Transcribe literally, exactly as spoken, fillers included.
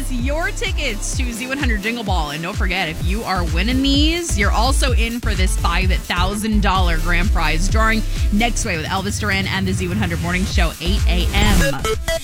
us your tickets to Z one hundred Jingle Ball. And don't forget, if you are winning these, you're also in for this five thousand dollars grand prize drawing next week with Elvis Duran and the Z one hundred Morning Show, eight a.m.